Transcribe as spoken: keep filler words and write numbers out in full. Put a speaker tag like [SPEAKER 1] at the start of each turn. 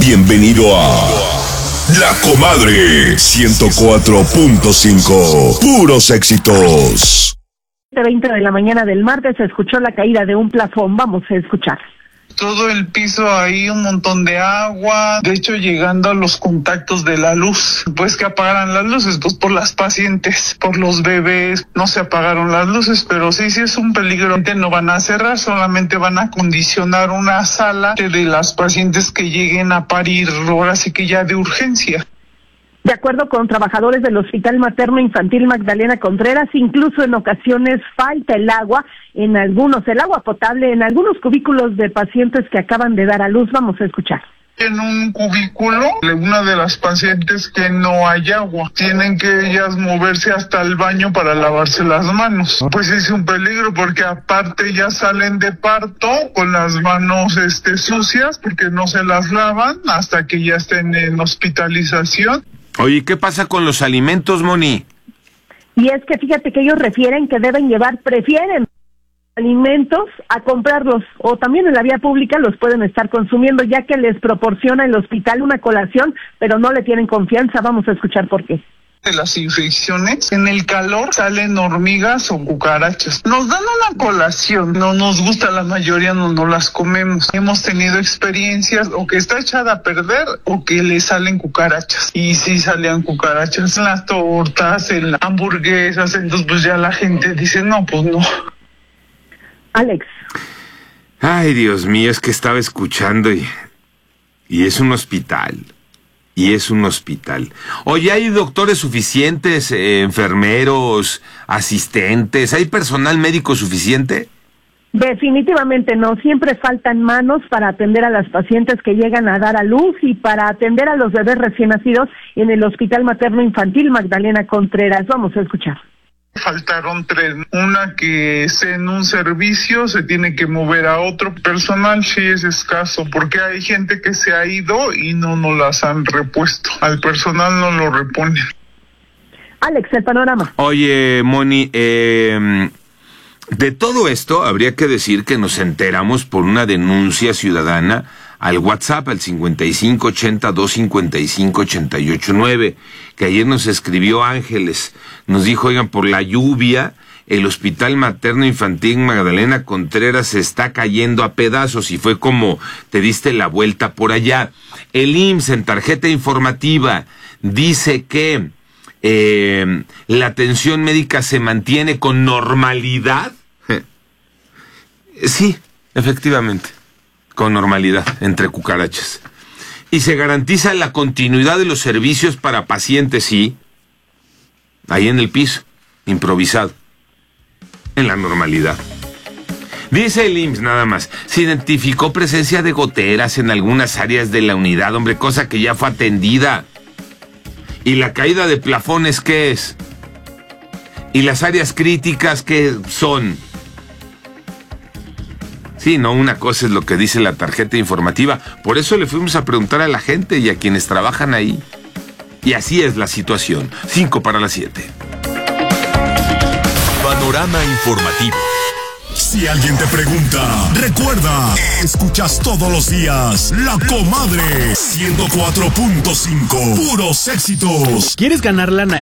[SPEAKER 1] Bienvenido a La Comadre ciento cuatro punto cinco. Puros éxitos.
[SPEAKER 2] veinte de la mañana del martes se escuchó la caída de un plafón. Vamos a escuchar.
[SPEAKER 3] Todo el piso ahí, un montón de agua, de hecho llegando a los contactos de la luz. Pues que apagaran las luces, pues por las pacientes, por los bebés, no se apagaron las luces, pero sí, sí es un peligro. No van a cerrar, solamente van a acondicionar una sala de las pacientes que lleguen a parir, ahora sí que ya de urgencia.
[SPEAKER 2] De acuerdo con trabajadores del Hospital Materno Infantil Magdalena Contreras, incluso en ocasiones falta el agua en algunos, el agua potable en algunos cubículos de pacientes que acaban de dar a luz. Vamos a escuchar.
[SPEAKER 3] En un cubículo, una de las pacientes que no hay agua, tienen que ellas moverse hasta el baño para lavarse las manos. Pues es un peligro porque aparte ya salen de parto con las manos este, sucias porque no se las lavan hasta que ya estén en hospitalización.
[SPEAKER 4] Oye, ¿qué pasa con los alimentos, Moni?
[SPEAKER 2] Y es que fíjate que ellos refieren que deben llevar, prefieren alimentos a comprarlos, o también en la vía pública los pueden estar consumiendo, ya que les proporciona el hospital una colación, pero no le tienen confianza. Vamos a escuchar por qué.
[SPEAKER 3] De las infecciones, en el calor salen hormigas o cucarachas. Nos dan una colación, no nos gusta, la mayoría no, no las comemos. Hemos tenido experiencias o que está echada a perder o que le salen cucarachas. Y sí salían cucarachas en las tortas, en las hamburguesas, entonces pues ya la gente dice, no, pues no.
[SPEAKER 2] Alex.
[SPEAKER 4] Ay, Dios mío, es que estaba escuchando y, y es un hospital. Y es un hospital. Oye, ¿hay doctores suficientes, eh, enfermeros, asistentes? ¿Hay personal médico suficiente?
[SPEAKER 2] Definitivamente no. Siempre faltan manos para atender a las pacientes que llegan a dar a luz y para atender a los bebés recién nacidos en el Hospital Materno Infantil Magdalena Contreras. Vamos a escuchar.
[SPEAKER 3] Faltaron tres. Una que esté en un servicio se tiene que mover a otro. Personal sí es escaso porque hay gente que se ha ido y no nos las han repuesto. Al personal no lo reponen.
[SPEAKER 2] Alex, el panorama.
[SPEAKER 4] Oye, Moni, eh, de todo esto habría que decir que nos enteramos por una denuncia ciudadana al WhatsApp, al cincuenta y cinco ochenta, dos cincuenta y cinco, ochenta y ocho nueve, que ayer nos escribió Ángeles, nos dijo, oigan, por la lluvia, el Hospital Materno Infantil Magdalena Contreras se está cayendo a pedazos, y fue como te diste la vuelta por allá. El I M S S en tarjeta informativa dice que eh, la atención médica se mantiene con normalidad. Sí, efectivamente. Con normalidad, entre cucarachas. Y se garantiza la continuidad de los servicios para pacientes, sí, ahí en el piso, improvisado, en la normalidad. Dice el I M S S nada más, se identificó presencia de goteras en algunas áreas de la unidad, hombre, cosa que ya fue atendida. ¿Y la caída de plafones qué es? ¿Y las áreas críticas qué son? Sí, no, una cosa es lo que dice la tarjeta informativa. Por eso le fuimos a preguntar a la gente y a quienes trabajan ahí. Y así es la situación. Cinco para las siete.
[SPEAKER 1] Panorama informativo. Si alguien te pregunta, recuerda, escuchas todos los días La Comadre ciento cuatro punto cinco. Puros éxitos.
[SPEAKER 5] ¿Quieres ganar lana